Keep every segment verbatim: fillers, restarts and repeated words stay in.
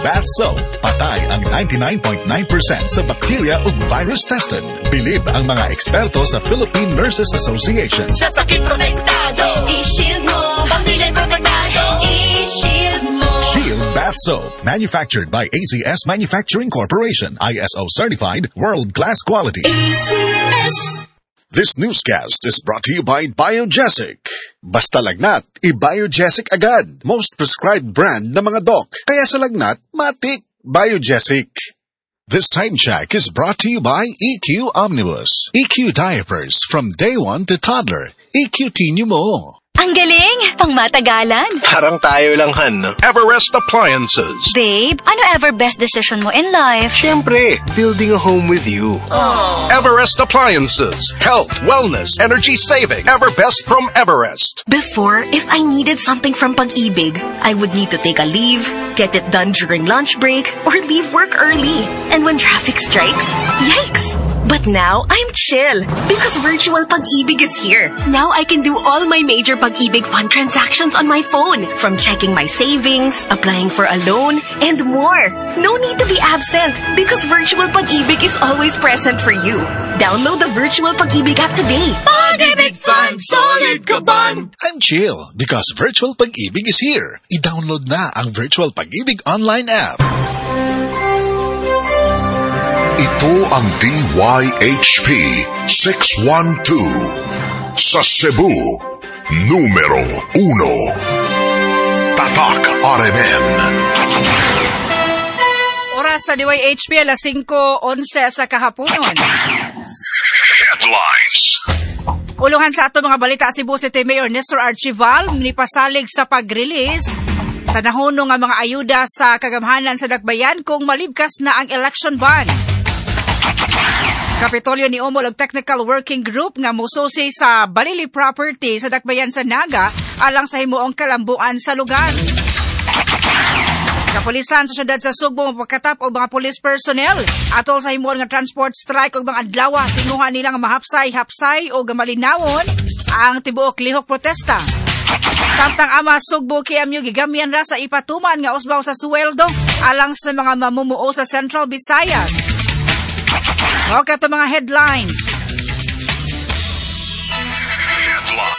Bath Soap. Patay ang ninety-nine point nine percent sa bacteria ug virus tested. Bilib ang mga eksperto sa Philippine Nurses Association. Sa sakit protektado, i-shield mo. Pamilya protektado, i-shield mo. Shield Bath Soap. Manufactured by A C S Manufacturing Corporation. I S O certified, world-class quality. A C S. This newscast is brought to you by Biogesic. Basta lagnat, i-Biogesic agad. Most prescribed brand na mga doc. Kaya sa lagnat, matik. Biogesic. This time check is brought to you by E Q Omnibus. E Q diapers from day one to toddler. E Q T mo. Ang galing! Pang matagalan. Parang tayo lang, Han. Everest Appliances. Babe, ano ever best decision mo in life? Siyempre, building a home with you. Aww. Everest Appliances. Health, wellness, energy saving. Everbest from Everest. Before, if I needed something from Pag-ibig, I would need to take a leave, get it done during lunch break, or leave work early. And when traffic strikes, yikes! But now, I'm chill because Virtual Pag-ibig is here. Now I can do all my major Pag-ibig fund transactions on my phone. From checking my savings, applying for a loan, and more. No need to be absent because Virtual Pag-ibig is always present for you. Download the Virtual Pag-ibig app today. Pag-ibig Fund, solid ka ban! I'm chill because Virtual Pag-ibig is here. I-download na ang Virtual Pag-ibig online app. Ito ang D Y H P six one two sa Cebu, numero uno. Tatak R M N. Oras sa D Y H P, alas singko onse sa kahaponon. Headlines. Uluhan sa ato mga balita, Cebu City Mayor Nestor Archival nipasalig sa pag-release sa nahunong nga mga ayuda sa kagamhanan sa Dakbayan kung malibkas na ang election bond. Kapitolyo ni Omol og Technical Working Group nga mususi sa Balili Property sa Dakbayan sa Naga alang sa himuong kalambuan sa lugar. Kapulisan sa syudad sa Sugbo mapagkatap og mga police personnel atol sa himuon nga transport strike og mga adlaw tinguha nila nga mahapsay-hapsay o gamalinawon ang tibuok lihok protesta. Samtang ama Sugbo K M U gigamyan ra sa ipatuman nga usbaw sa suweldo alang sa mga mamumuo sa Central Visayas. Okay, ito mga headlines. Headline.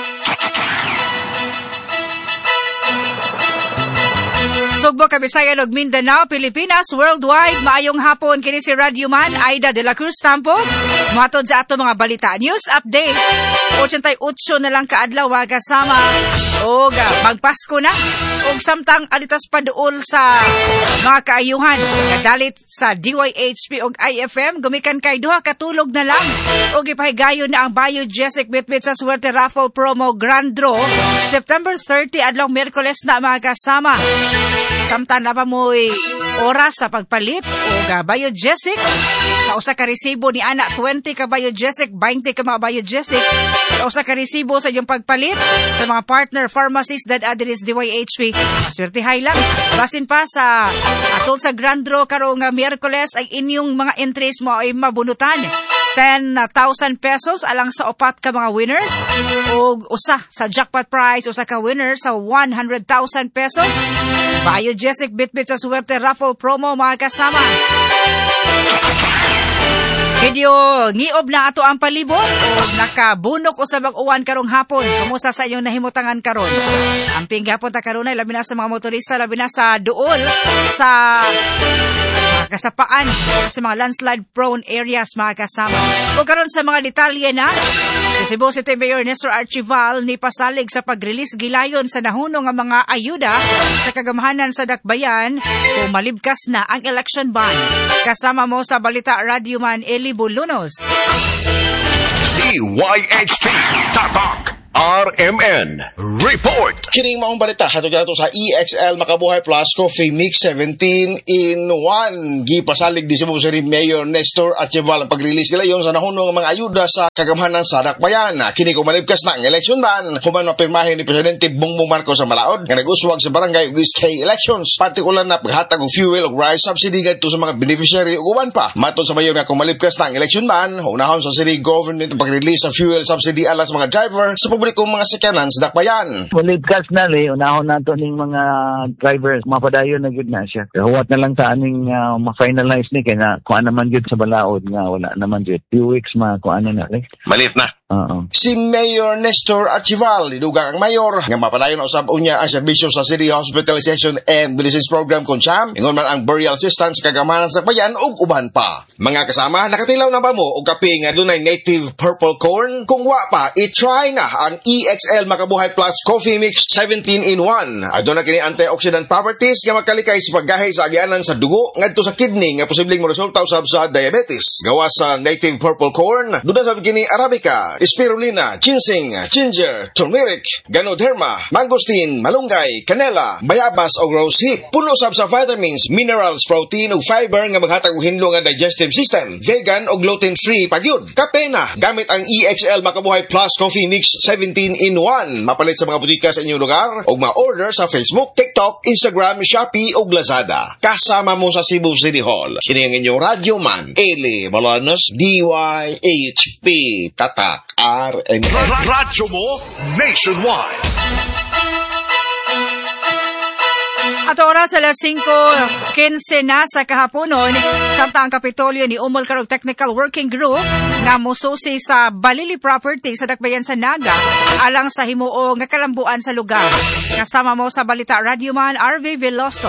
Sugbo, Kabisayan ug Mindanao, Pilipinas, worldwide. Maayong hapon kini si Radio Man Aida de la Cruz Campos. Matod sa ato mga balita news updates. eighty-eight na lang kaadlaw kasama og uh, magpasko na og samtang alitas paduol sa mga kaayuhan nadalit sa D Y H P og I F M gumikan kay duha katulog na lang og ipahigayon na ang Biogesic bitbit sa swerte raffle promo grand draw September thirty adlaw Miyerkules na mga kasama. Samtang na pa mo'y oras sa pagpalit o uh, Biogesic sa usa ka resibo ni ana twenty ka Biogesic, twenty ka mga Biogesic sa usa ka resibo sa inyong pagpalit sa mga partner pharmacies that address D Y H P. Maswertihay lang. Basin pa sa atol sa grand draw karong Miyerkules ay inyong mga entries mo ay mabunutan. ten thousand pesos alang sa upat ka mga winners o usa sa jackpot prize usa ka winner sa one hundred thousand pesos. Biogesic bitbit sa swerte raffle promo mga kasama. Medyo ngiob na ato ang palibot o nakabunok o sa mag-uwan karong hapon. Kumusta sa inyong nahimutangan karon? Ang pinggapon ta karon ay labi na sa mga motorista, labi na sa duol, sa kasapaan, sa mga landslide prone areas mga kasama. O karon sa mga detalye na, si Cebu City Mayor Nestor Archival ni pasalig sa pag-release gilayon sa nahunong nga mga ayuda sa kagamhanan sa Dakbayan kung malibkas na ang election bond. Kasama mo sa Balita Radio Man Eli Bulunos. D Y H P Tatak R M N Report. Kining maong balita hatod ato sa E X L Makabuhay Plus Coffee Mix seventeen in one. Gipasalig di Cebu City Mayor Nestor Archival ang pag-release gilayon sa nahunong mga ayuda sa kagamhanan sa Dakbayan. Kini ko malibkas na ang election ban. Human mapirmahin ni Presidente Bongbong Marcos sa Malaod nga nag-uswag sa barangay ug S K elections. Partikular na paghatag og fuel ug rice subsidy ngadto sa mga beneficiary ug uban pa. Matod sa mayor nga kung malibkas na ang election ban, unahon sa city government ang pag-release sa fuel subsidy alas mga driver sa libre kong mga sakyanan sa dakbayan. Ulit kas na li, unahon nato ning mga drivers, mapadayon na gyud na siya. Huwat na lang sa aning uh, ma-finalize ni kaya na kung ano man gyud sa balaod nga wala naman gyud. Few weeks ma kung ano na li. Malit na. Oo. Si Mayor Nestor Archival, idugang ang mayor, nga mapadayon na usab unya ang serbisyo sa City Hospitalization and Medicines Program kung siyam, ingon man ang burial assistance kagamanan sa bayan ug uban pa. Mga kasama, nakatilaw na ba mo og kape nga dunay native purple corn? Kung wa pa, i-try na ang E X L Makabuhay Plus Coffee Mix seventeen in one. Aduna kini antioxidant properties nga makalikay sa paggahay sa agyanan sa dugo ngadto sa kidney nga posibleng moresulta usab sa diabetes. Gawa sa native purple corn, duda sa kini arabica, spirulina, ginseng, ginger, turmeric, ganoderma, mangosteen, malunggay, canela, bayabas o rosehip. Puno sab sa vitamins, minerals, protein ug fiber nga maghatag og hinlo nga digestive system. Vegan o gluten-free pagyud. Kape na gamit ang E X L Makabuhay Plus Coffee Mix seventeen in one. Mapalit sa mga butika sa inyong lugar o ma-order sa Facebook, TikTok, Instagram, Shopee o Lazada. Kasama mo sa Cebu City Hall. Sini ang inyong Radio Man, Eli Balanos, D Y H P, Tatak, R M N. Radyo mo nationwide. At oras alas singko kinse na sa kahaponon, samtang ang Kapitolyo ni Umol karong Technical Working Group nga mosusi sa Balili Property sa Dakbayan sa Naga alang sa himuo nga kalambuan sa lugar. Kasama mo sa Balita Radio Man, R V Veloso.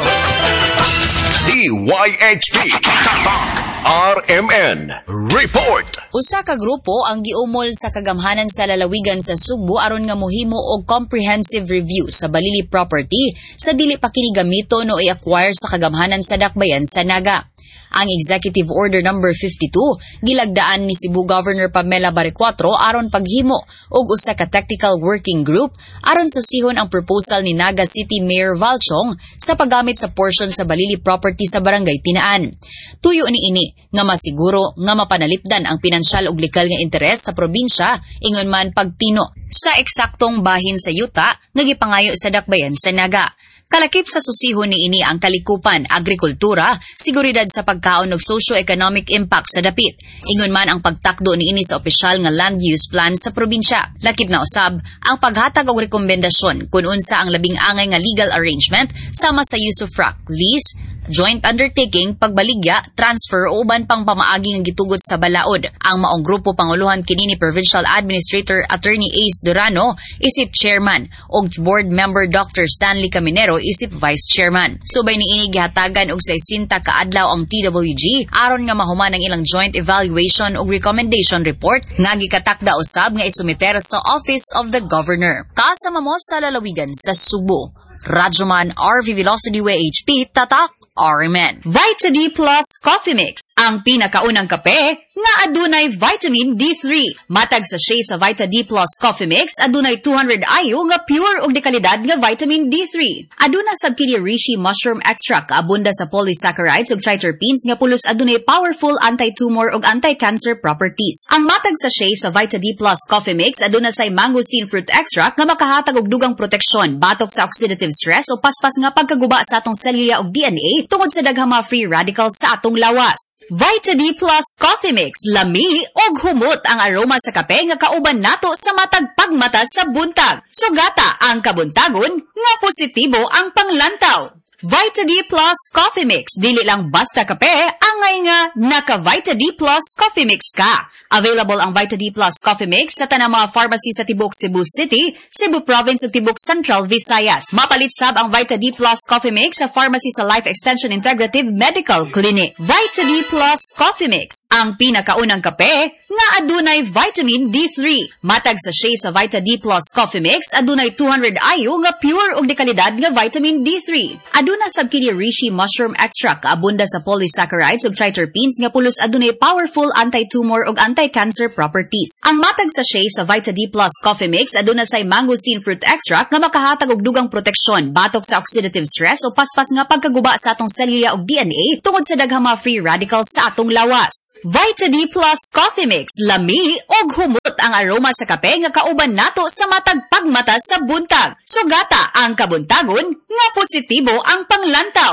D Y H P, Tatak, R M N, Report. Usa ka grupo ang giumol sa kagamhanan sa lalawigan sa Sugbo aron nga mohimo og comprehensive review sa Balili Property sa dili pa kini gamiton o i-acquire sa kagamhanan sa Dakbayan sa Naga. Ang Executive Order number fifty-two gilagdaan ni Cebu Governor Pamela Baricuatro aron paghimo og usa ka technical working group aron susihon ang proposal ni Naga City Mayor Valchong sa paggamit sa portion sa Balili Property sa Barangay Tinaan. Tuyo ni ini nga masiguro nga mapanalipdan ang pinansyal ug legal nga interes sa probinsya ingon man pagtino sa eksaktong bahin sa yuta nga gipangayo sa Dakbayan sa Naga. Kalakip sa susihon ni ini ang kalikupan, agrikultura, seguridad sa pagkaon ug socio-economic impact sa dapit. Ingon man ang pagtakdo ni ini sa opisyal nga land use plan sa probinsya. Lakip na usab ang paghatag og rekomendasyon kung unsa ang labing angay nga legal arrangement sama sa usufruct, lease, joint undertaking, pagbaligya, transfer o uban pang pamaagi nga gitugot sa balaod. Ang maong grupo panguluhan kini ni Provincial Administrator Attorney Ace Durano isip chairman ug board member Doctor Stanley Caminero isip vice chairman. Subay ni ini gihatagan og sesenta ka adlaw ang T W G aron nga mahuman ang ilang joint evaluation ug recommendation report nga gikatakda usab nga isumiter sa Office of the Governor. Kasama mo sa lalawigan sa Subo. Radyoman R V Velocity W H P, Tatak, R M N. Vita D Plus Coffee Mix, ang pinakaunang kape nga adunay vitamin D three. Matag sa sachet sa Vita D Plus Coffee Mix, adunay two hundred I U nga pure ug dekalidad nga vitamin D three. Aduna sab kini reishi mushroom extract, abunda sa polysaccharides ug triterpenes nga pulos adunay powerful anti-tumor ug anti-cancer properties. Ang matag sa sachet sa Vita D Plus Coffee Mix aduna say mangosteen fruit extract nga makahatag og dugang proteksyon batok sa oxidative stress o paspas nga pagkaguba sa atong selula ug D N A tungod sa daghang mga free radicals sa atong lawas. Vita D Plus Coffee Mix, lami og humot ang aroma sa kape nga kauban nato sa matag pagmata sa buntag. Sugata ang kabuntagon nga positibo ang panglantaw. Vita D Plus Coffee Mix, dili lang basta kape, angay nga naka Vita D Plus Coffee Mix ka. Available ang Vita D Plus Coffee Mix sa tanang mga pharmacy sa Tibok Cebu City, Cebu Province ug Tibok Central Visayas. Mapalit sab ang Vita D Plus Coffee Mix sa pharmacy sa Life Extension Integrative Medical Clinic. Vita D Plus Coffee Mix, ang pinakaunang kape nga adunay vitamin D three. Matag sa sachet sa Vita D Plus Coffee Mix, adunay two hundred I U nga pure ug dekalidad nga vitamin D three. Aduna sab kini reishi mushroom extract, abunda sa polysaccharides ug triterpenes nga pulos adunay powerful anti-tumor ug anti-cancer properties. Ang matag sa sachet sa Vita D Plus Coffee Mix aduna say mangosteen fruit extract nga makahatag og dugang proteksyon batok sa oxidative stress o paspas nga pagkaguba sa atong selula ug D N A tungod sa daghang mga free radicals sa atong lawas. Vita D Plus Coffee Mix, lami og humot ang aroma sa kape nga kauban nato sa matag pagmata sa buntag. Sugata ang kabuntagon nga positibo ang panglantaw.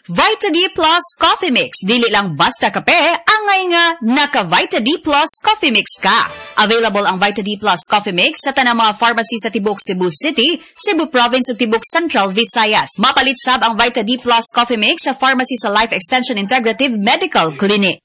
Vita D Plus Coffee Mix. Dili lang basta kape, angay nga naka Vita D Plus Coffee Mix ka. Available ang Vita D Plus Coffee Mix sa tanang mga pharmacy sa Tibok Cebu City, Cebu Province ug Tibok Central Visayas. Mapalit sab ang Vita D Plus Coffee Mix sa pharmacy sa Life Extension Integrative Medical Clinic.